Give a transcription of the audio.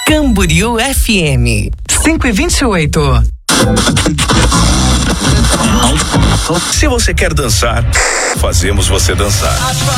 Camboriú FM 5:28. Se você quer dançar, fazemos você dançar.